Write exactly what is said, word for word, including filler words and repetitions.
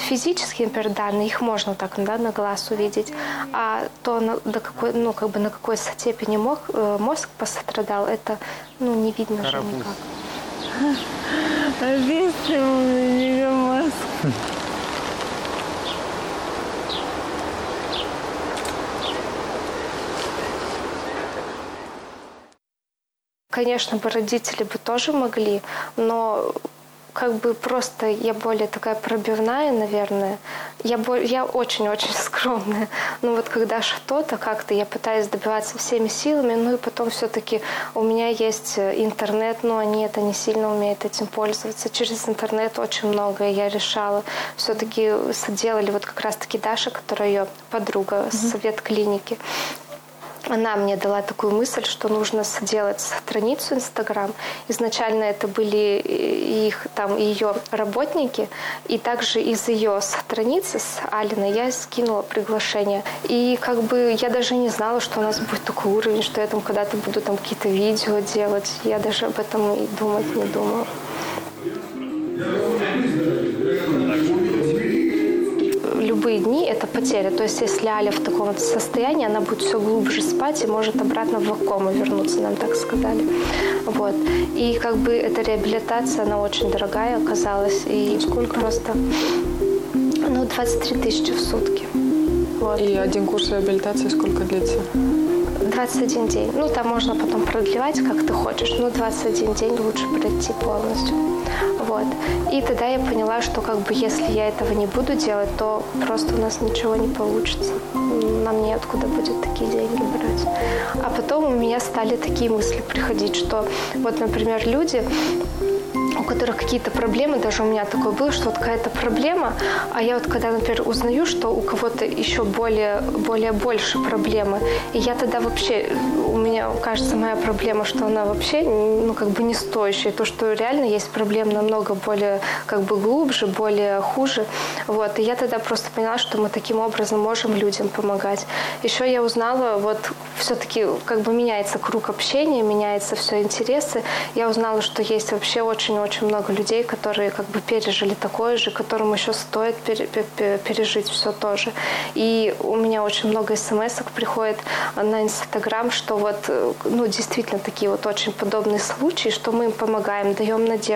физические, например, данные, их можно так, да, на глаз увидеть, а то, на, до какой, ну, как бы на какой степени мозг, мозг пострадал, это, ну, не видно же никак. Объясню мне мозг. Конечно бы родители бы тоже могли, но как бы просто я более такая пробивная, наверное. Я, я очень-очень скромная. Но вот когда что-то как-то я пытаюсь добиваться всеми силами, ну и потом все-таки у меня есть интернет, но они это не сильно умеют этим пользоваться. Через интернет очень многое я решала. Все-таки соделали вот как раз-таки Даша, которая ее подруга, mm-hmm. совет клиники. Она мне дала такую мысль, что нужно сделать страницу Инстаграм. Изначально это были их, там, ее работники, и также из ее страницы с Алиной я скинула приглашение. И как бы я даже не знала, что у нас будет такой уровень, что я там когда-то буду там какие-то видео делать. Я даже об этом и думать не думала. Любые дни – это потеря. То есть если Аля в таком вот состоянии, она будет все глубже спать и может обратно в кому вернуться, нам так сказали. Вот. И как бы эта реабилитация, она очень дорогая оказалась. И сколько просто? Ну, двадцать три тысячи в сутки. Вот. И один курс реабилитации сколько длится? двадцать один день. Ну, там можно потом продлевать, как ты хочешь. Но двадцать один день лучше пройти полностью. Вот. И тогда я поняла, что как бы если я этого не буду делать, то просто у нас ничего не получится. Нам неоткуда будет такие деньги брать. А потом у меня стали такие мысли приходить, что вот, например, люди, у которых какие-то проблемы, даже у меня такое было, что вот какая-то проблема, а я вот когда, например, узнаю, что у кого-то еще более, более больше проблемы, и я тогда вообще, у меня кажется, моя проблема, что она вообще, ну, как бы не стоящая, то, что реально есть проблем намного более, как бы глубже, более хуже, вот, и я тогда просто поняла, что мы таким образом можем людям помогать. Еще я узнала, вот, все-таки, как бы меняется круг общения, меняются все интересы, я узнала, что есть вообще очень-очень очень много людей, которые как бы пережили такое же, которым еще стоит пережить все то же. И у меня очень много смс-ок приходит на Инстаграм, что вот, ну, действительно такие вот очень подобные случаи, что мы им помогаем, даем надежду.